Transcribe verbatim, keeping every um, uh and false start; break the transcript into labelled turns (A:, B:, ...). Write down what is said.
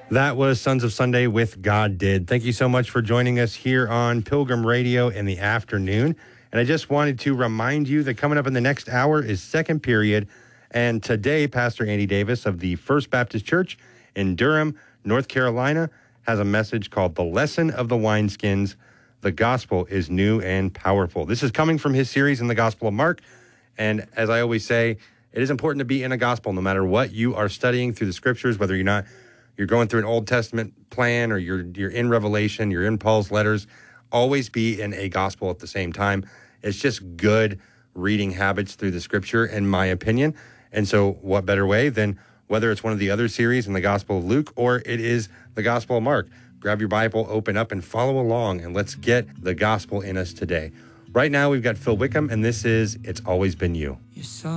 A: That was Sons of Sunday with God Did. Thank you so much for joining us here on Pilgrim Radio in the afternoon. And I just wanted to remind you that coming up in the next hour is second period. And today, Pastor Andy Davis of the First Baptist Church in Durham, North Carolina, has a message called The Lesson of the Wineskins. The Gospel is New and Powerful. This is coming from his series in the Gospel of Mark. And as I always say, it is important to be in a gospel no matter what you are studying through the scriptures, whether you're not you're going through an Old Testament plan or you're you're in Revelation, you're in Paul's letters. Always be in a gospel at the same time. It's just good reading habits through the scripture, in my opinion. And so what better way than whether it's one of the other series in the Gospel of Luke or it is the Gospel of Mark. Grab your Bible, open up, and follow along, and let's get the gospel in us today. Right now, we've got Phil Wickham, and this is It's Always Been You.